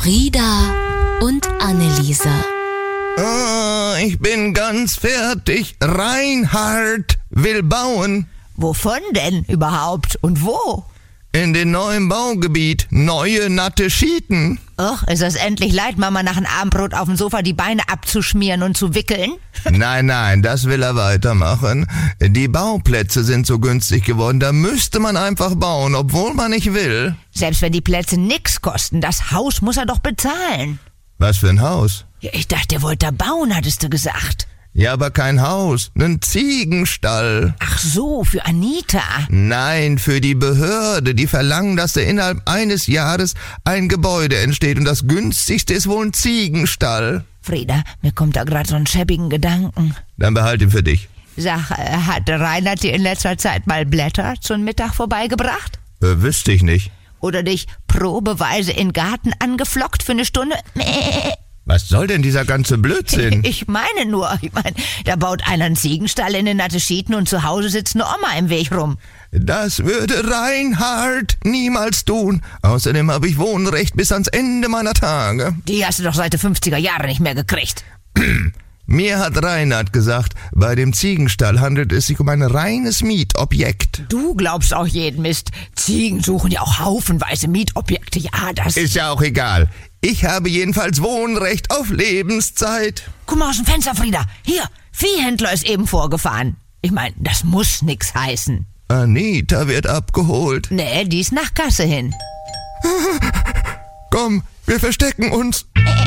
Frieda und Anneliese. Ich bin ganz fertig. Reinhard will bauen. Wovon denn überhaupt und wo? In den neuen Baugebiet. Neue natte Schieten. Och, ist es endlich leid, Mama nach dem Abendbrot auf dem Sofa die Beine abzuschmieren und zu wickeln? Nein, das will er weitermachen. Die Bauplätze sind so günstig geworden, da müsste man einfach bauen, obwohl man nicht will. Selbst wenn die Plätze nix kosten, das Haus muss er doch bezahlen. Was für ein Haus? Ja, ich dachte, er wollte da bauen, hattest du gesagt. Ja, aber kein Haus, nen Ziegenstall. Ach so, für Anita. Nein, für die Behörde. Die verlangen, dass da innerhalb eines Jahres ein Gebäude entsteht und das günstigste ist wohl ein Ziegenstall. Frieda, mir kommt da gerade so einen schäbigen Gedanken. Dann behalt ihn für dich. Sag, hat Reinhard dir in letzter Zeit mal Blätter zum Mittag vorbeigebracht? Wüsste ich nicht. Oder dich probeweise in den Garten angeflockt für eine Stunde? Was soll denn dieser ganze Blödsinn? Ich meine, da baut einer einen Ziegenstall in den natte Schieten und zu Hause sitzt eine Oma im Weg rum. Das würde Reinhard niemals tun. Außerdem habe ich Wohnrecht bis ans Ende meiner Tage. Die hast du doch seit den 50er Jahren nicht mehr gekriegt. Mir hat Reinhard gesagt, bei dem Ziegenstall handelt es sich um ein reines Mietobjekt. Du glaubst auch jeden Mist. Ziegen suchen ja auch haufenweise Mietobjekte. Ja, das ist ja auch egal. Ich habe jedenfalls Wohnrecht auf Lebenszeit. Guck mal aus dem Fenster, Frieda. Hier, Viehhändler ist eben vorgefahren. Ich meine, das muss nix heißen. Anita wird abgeholt. Nee, die ist nach Kasse hin. Komm, wir verstecken uns.